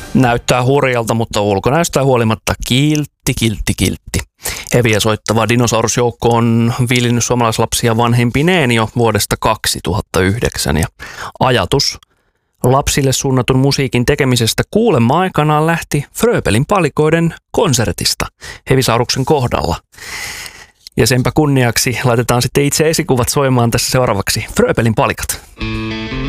Näyttää hurjalta, mutta ulkonäöstä huolimatta kiltti. Heviä soittava dinosaurusjoukko on viilinnyt suomalaislapsia vanhempineen jo vuodesta 2009 ja ajatus lapsille suunnatun musiikin tekemisestä kuulemma aikanaan lähti Fröbelin palikoiden konsertista Hevisauruksen kohdalla. Ja senpä kunniaksi laitetaan sitten itse esikuvat soimaan tässä seuraavaksi Fröbelin palikat.